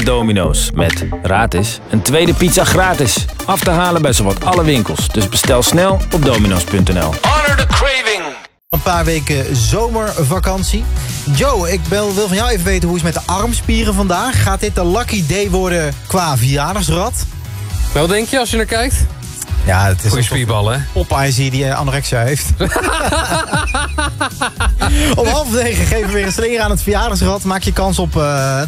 Domino's met gratis een tweede pizza gratis. Af te halen bij zowat alle winkels. Dus bestel snel op domino's.nl. Honor the craving. Een paar weken zomervakantie. Joe, ik wil van jou even weten hoe is het met de armspieren vandaag. Gaat dit de lucky day worden qua verjaardagsrad? Wel denk je als je naar kijkt? Ja, het is Goeie spierballen, hè? Popeye zie die anorexia heeft. Om 8:30 geven we weer een slinger aan het verjaardagsrad. Maak je kans op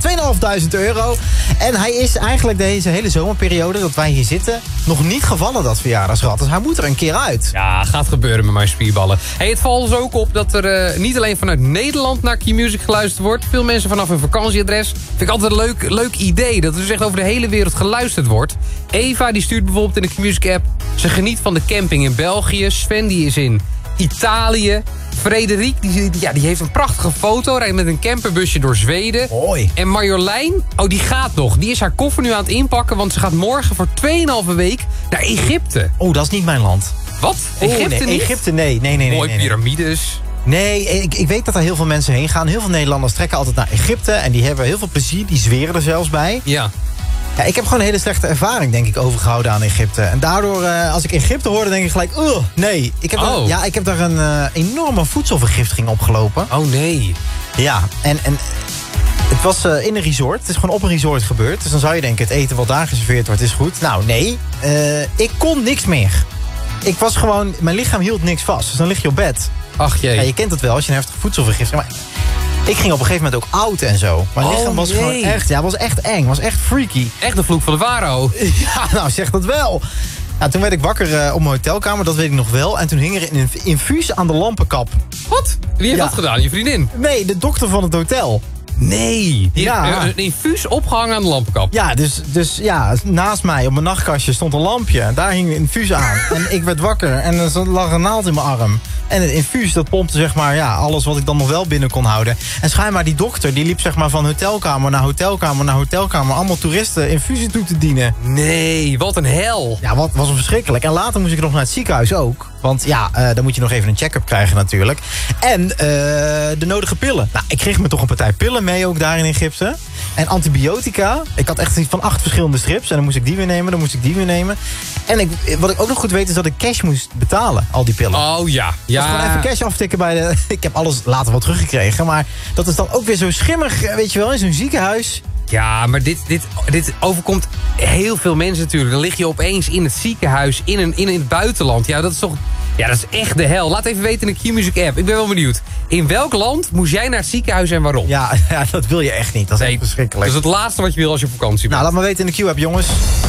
€2.500. En hij is eigenlijk deze hele zomerperiode dat wij hier zitten nog niet gevallen, dat verjaardagsrad. Dus hij moet er een keer uit. Ja, gaat gebeuren met mijn spierballen. Hey, het valt ons ook op dat er niet alleen vanuit Nederland naar Q-Music geluisterd wordt. Veel mensen vanaf hun vakantieadres. Vind ik altijd een leuk idee. Dat er dus echt over de hele wereld geluisterd wordt. Eva die stuurt bijvoorbeeld in de Q-Music app. Ze geniet van de camping in België. Sven die is in Italië. Frederik die heeft een prachtige foto. Rijdt met een camperbusje door Zweden. Mooi. En Marjolein, die gaat nog. Die is haar koffer nu aan het inpakken. Want ze gaat morgen voor 2,5 week naar Egypte. Oh, dat is niet mijn land. Wat? Egypte niet? Egypte, nee. Mooie piramides. Nee, ik weet dat er heel veel mensen heen gaan. Heel veel Nederlanders trekken altijd naar Egypte. En die hebben heel veel plezier. Die zweren er zelfs bij. Ja. Ja, ik heb gewoon een hele slechte ervaring, denk ik, overgehouden aan Egypte. En daardoor, als ik Egypte hoorde, denk ik gelijk, nee. Ik heb daar een enorme voedselvergiftiging opgelopen. Oh, nee. Ja, en het was in een resort. Het is gewoon op een resort gebeurd. Dus dan zou je denken, het eten wat daar geserveerd wordt is goed. Nou, nee. Ik kon niks meer. Ik was gewoon, mijn lichaam hield niks vast. Dus dan lig je op bed. Ach jee. Ja, je kent het wel als je een heftige voedselvergiftiging... Maar ik ging op een gegeven moment ook oud en zo. Mijn lichaam was gewoon echt... Ja, was echt eng. Was echt freaky. Echt de vloek van de farao. Ja, nou zeg dat wel. Ja, toen werd ik wakker op mijn hotelkamer, dat weet ik nog wel. En toen hing er een infuus aan de lampenkap. Wat? Wie heeft dat gedaan? Je vriendin? Nee, de dokter van het hotel. Nee. Ja. Een infuus opgehangen aan de lampenkap. Ja, dus ja, naast mij op mijn nachtkastje stond een lampje. En daar hing een infuus aan. En ik werd wakker en er lag een naald in mijn arm. En het infuus, dat pompte zeg maar, ja, alles wat ik dan nog wel binnen kon houden. En schijnbaar die dokter, die liep zeg maar van hotelkamer naar hotelkamer naar hotelkamer. Allemaal toeristen infusie toe te dienen. Nee, wat een hel. Ja, wat was verschrikkelijk. En later moest ik nog naar het ziekenhuis ook. Want ja, dan moet je nog even een check-up krijgen natuurlijk. En de nodige pillen. Nou, ik kreeg me toch een partij pillen mee ook daar in Egypte. En antibiotica. Ik had echt iets van 8 verschillende strips. En dan moest ik die weer nemen, dan moest ik die weer nemen. En wat ik ook nog goed weet is dat ik cash moest betalen, al die pillen. Oh ja. Dus gewoon even cash aftikken bij de... Ik heb alles later wel teruggekregen. Maar dat is dan ook weer zo schimmig, weet je wel, in zo'n ziekenhuis. Ja, maar dit overkomt heel veel mensen natuurlijk. Dan lig je opeens in het ziekenhuis in het buitenland. Ja, dat is toch... Ja, dat is echt de hel. Laat even weten in de Q-Music app. Ik ben wel benieuwd. In welk land moest jij naar het ziekenhuis en waarom? Ja, dat wil je echt niet. Dat is echt verschrikkelijk. Dat is het laatste wat je wil als je op vakantie bent. Nou, laat maar weten in de Q-app, jongens.